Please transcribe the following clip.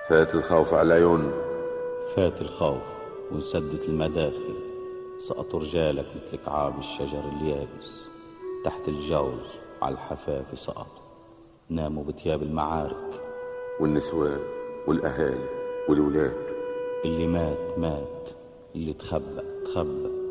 فات الخوف على العيون. فات الخوف وانسدت المداخل، سقطوا رجالك مثل كعاب الشجر اليابس، تحت الجوز على الحفاف سقطوا، ناموا بتياب المعارك. والنسوان والأهالي والولاد، اللي مات مات، اللي تخبى تخبى.